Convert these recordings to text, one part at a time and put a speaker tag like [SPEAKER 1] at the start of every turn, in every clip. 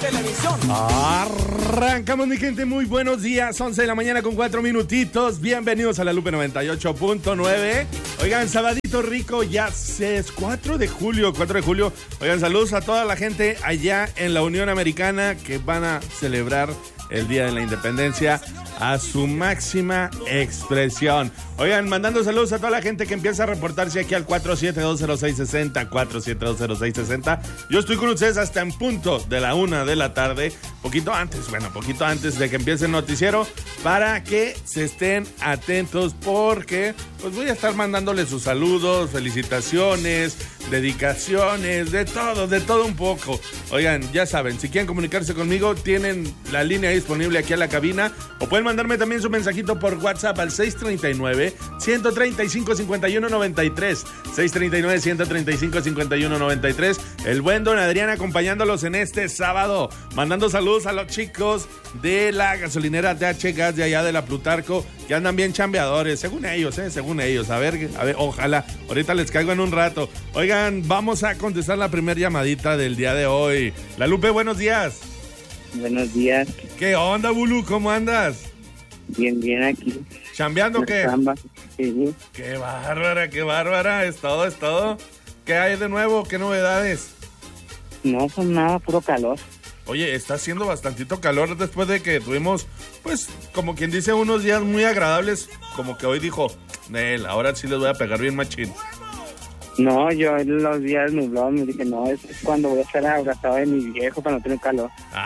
[SPEAKER 1] televisión.
[SPEAKER 2] Arrancamos, mi gente, muy buenos días, 11 de la mañana con 4 minutitos. Bienvenidos a la Lupe 98.9. Oigan, sabadito rico, ya es 4 de julio. Oigan, saludos a toda la gente allá en la Unión Americana que van a celebrar el Día de la Independencia a su máxima expresión. Oigan, mandando saludos a toda la gente que empieza a reportarse aquí al 4720660, 4720660. Yo estoy con ustedes hasta en punto de la 1 de la tarde, poquito antes de que empiece el noticiero, para que se estén atentos porque pues voy a estar mandándoles sus saludos, felicitaciones, dedicaciones, de todo un poco. Oigan, ya saben, si quieren comunicarse conmigo, tienen la línea disponible aquí a la cabina, o pueden mandarme también su mensajito por WhatsApp al 639-135-5193, 639-135-5193. El buen don Adrián acompañándolos en este sábado, mandando saludos a los chicos de la gasolinera TH Gas de allá de la Plutarco, que andan bien chambeadores, según ellos. A ver, ojalá, ahorita les caigo en un rato. Oigan, vamos a contestar la primera llamadita del día de hoy. La Lupe, buenos días.
[SPEAKER 3] Buenos días.
[SPEAKER 2] ¿Qué onda, Bulu? ¿Cómo andas?
[SPEAKER 3] Bien aquí.
[SPEAKER 2] ¿Chambeando o qué?
[SPEAKER 3] Sí.
[SPEAKER 2] Qué bárbara. Es todo. ¿Qué hay de nuevo? ¿Qué novedades?
[SPEAKER 3] No, pues nada, puro calor.
[SPEAKER 2] Oye, está haciendo bastantito calor después de que tuvimos, pues, como quien dice, unos días muy agradables. Como que hoy dijo, Nel, ahora sí les voy a pegar bien machín.
[SPEAKER 3] No, yo en los días nublados me dije, no, es cuando voy a estar abrazado de mi viejo para no tener calor.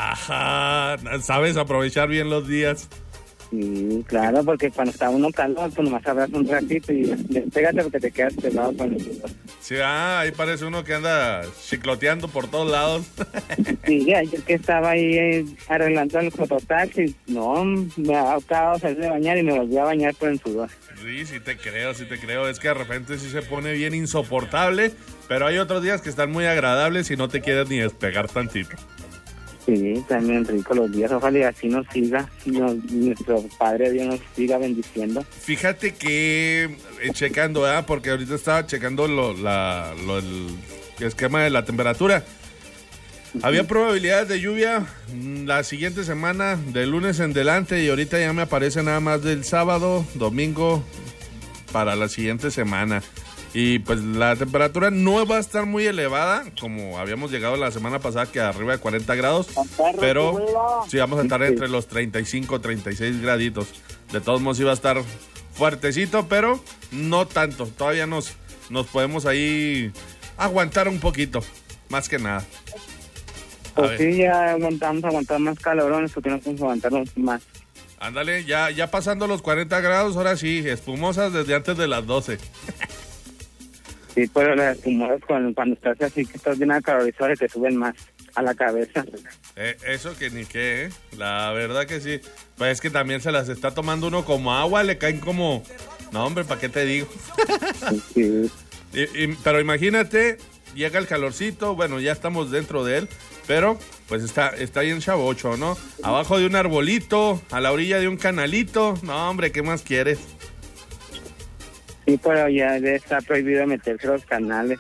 [SPEAKER 2] Ajá, sabes aprovechar bien los días.
[SPEAKER 3] Sí, claro, porque cuando está uno calor, pues nomás abraza un ratito y despégate porque te quedas pegado con el sudor.
[SPEAKER 2] Sí, ahí parece uno que anda chicloteando por todos lados.
[SPEAKER 3] Sí, ayer que estaba ahí arreglando el fototaxi, no, me ha acabado de salir de bañar y me volví a bañar por el sudor.
[SPEAKER 2] Sí te creo. Es que de repente sí se pone bien insoportable, pero hay otros días que están muy agradables y no te quieres ni despegar tantito.
[SPEAKER 3] Sí, también rico los días, ojalá y así nos siga, nuestro Padre Dios nos siga bendiciendo.
[SPEAKER 2] Fíjate que checando, porque ahorita estaba checando el esquema de la temperatura. Había probabilidades de lluvia la siguiente semana, de lunes en delante, y ahorita ya me aparece nada más del sábado, domingo, para la siguiente semana. Y pues la temperatura no va a estar muy elevada, como habíamos llegado la semana pasada, que arriba de 40 grados, pero sí vamos a estar entre los 35, 36 graditos. De todos modos iba a estar fuertecito, pero no tanto. Todavía nos podemos ahí aguantar un poquito, más que nada.
[SPEAKER 3] Pues sí, ya aguantar más calorones porque no podemos aguantarnos más.
[SPEAKER 2] Ándale, ya pasando los 40 grados, ahora sí, espumosas desde antes de las 12.
[SPEAKER 3] Sí, pero las espumosas cuando estás así, que estás bien acalorizado, te suben más a la cabeza.
[SPEAKER 2] Eso que ni qué, la verdad que sí. Pues es que también se las está tomando uno como agua, le caen como... No, hombre, ¿para qué te digo?
[SPEAKER 3] Sí.
[SPEAKER 2] Pero imagínate, llega el calorcito, bueno, ya estamos dentro de él, pero pues está bien chavocho, ¿no? Abajo de un arbolito, a la orilla de un canalito. No, hombre, ¿qué más quieres?
[SPEAKER 3] Sí, pero ya está prohibido meterse los canales.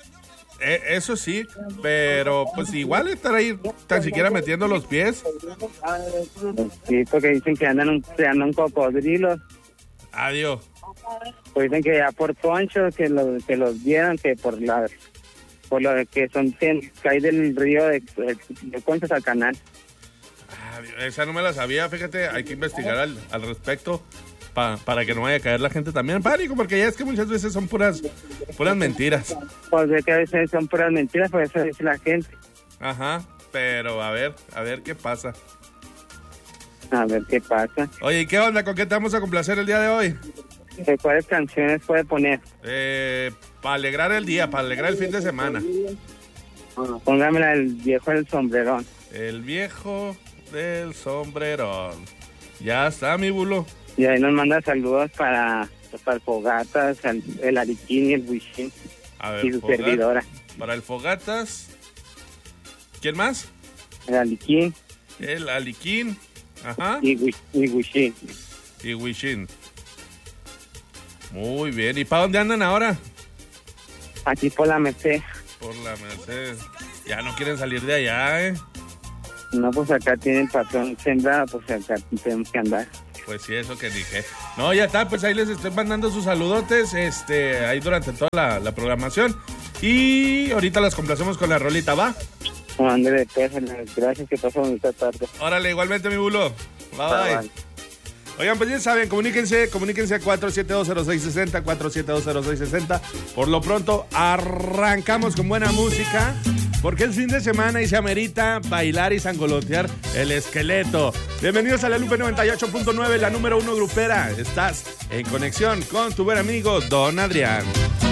[SPEAKER 2] Eso sí, pero pues igual estar ahí tan siquiera metiendo los pies.
[SPEAKER 3] Sí, porque dicen que andan cocodrilos.
[SPEAKER 2] Adiós.
[SPEAKER 3] Pues dicen que ya por Poncho, que los vieron, que por lo de que son que hay del río de Ponchos al canal.
[SPEAKER 2] Esa no me la sabía, fíjate, hay que investigar al respecto. Para que no vaya a caer la gente también en pánico, porque ya es que muchas veces son puras mentiras.
[SPEAKER 3] Pues de que a veces son puras mentiras, por eso dice la gente.
[SPEAKER 2] Ajá, pero a ver qué pasa.
[SPEAKER 3] A ver qué pasa.
[SPEAKER 2] Oye, ¿y qué onda? ¿Con qué te vamos a complacer el día de hoy?
[SPEAKER 3] ¿Cuáles canciones puede poner?
[SPEAKER 2] Para alegrar el día, para alegrar el fin de semana.
[SPEAKER 3] Póngamela el viejo del sombrerón.
[SPEAKER 2] El viejo del sombrerón. Ya está, mi bulo.
[SPEAKER 3] Y ahí nos manda saludos para el Fogatas, el Ariquín y el Wishin. Y su servidora.
[SPEAKER 2] Para el Fogatas. ¿Quién más?
[SPEAKER 3] El Aliquín.
[SPEAKER 2] El Aliquín. Ajá.
[SPEAKER 3] Y Wishin.
[SPEAKER 2] Y Wishin. Muy bien. ¿Y para dónde andan ahora?
[SPEAKER 3] Aquí por la Merced.
[SPEAKER 2] Por la Merced. Ya no quieren salir de allá, ¿eh?
[SPEAKER 3] No, pues acá tiene el patrón sembrado, pues acá tenemos que andar.
[SPEAKER 2] Pues sí, eso que dije. No, ya está, pues ahí les estoy mandando sus saludotes, ahí durante toda la programación. Y ahorita las complacemos con la rolita, ¿va?
[SPEAKER 3] Ándale, pues, gracias, que pasó bonita tarde.
[SPEAKER 2] Órale, igualmente, mi bulo. Bye. Oigan, pues ya saben, comuníquense a 4720660, 4720660. Por lo pronto, arrancamos con buena música, porque es fin de semana y se amerita bailar y sangolotear el esqueleto. Bienvenidos a la Lupe 98.9, la número 1 grupera. Estás en conexión con tu buen amigo Don Adrián.